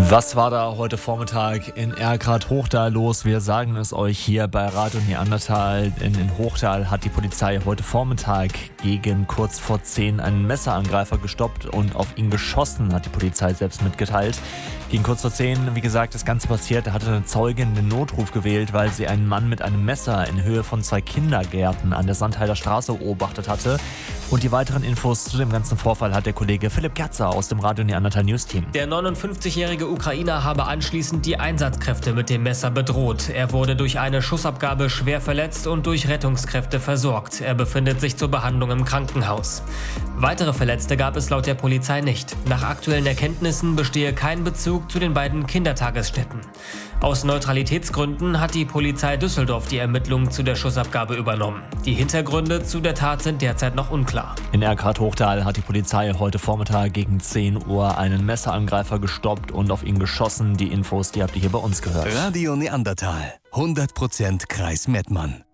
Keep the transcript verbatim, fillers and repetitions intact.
Was war da heute Vormittag in Erkrath-Hochdahl los? Wir sagen es euch hier bei Radio Neandertal. In, in Hochdahl hat die Polizei heute Vormittag gegen kurz vor zehn einen Messerangreifer gestoppt und auf ihn geschossen, hat die Polizei selbst mitgeteilt. Gegen kurz vor zehn, wie gesagt, das Ganze passiert, da hatte eine Zeugin den Notruf gewählt, weil sie einen Mann mit einem Messer in Höhe von zwei Kindergärten an der Sandheider Straße beobachtet hatte. Und die weiteren Infos zu dem ganzen Vorfall hat der Kollege Philipp Gerzer aus dem Radio Neandertal News Team. Der neunundfünfzigjährige Ukrainer habe anschließend die Einsatzkräfte mit dem Messer bedroht. Er wurde durch eine Schussabgabe schwer verletzt und durch Rettungskräfte versorgt. Er befindet sich zur Behandlung im Krankenhaus. Weitere Verletzte gab es laut der Polizei nicht. Nach aktuellen Erkenntnissen bestehe kein Bezug zu den beiden Kindertagesstätten. Aus Neutralitätsgründen hat die Polizei Düsseldorf die Ermittlungen zu der Schussabgabe übernommen. Die Hintergründe zu der Tat sind derzeit noch unklar. In Erkrath-Hochdahl hat die Polizei heute Vormittag gegen zehn Uhr einen Messerangreifer gestoppt und auf ihn geschossen. Die Infos, die habt ihr hier bei uns gehört. Radio Neandertal, hundert Prozent Kreis Mettmann.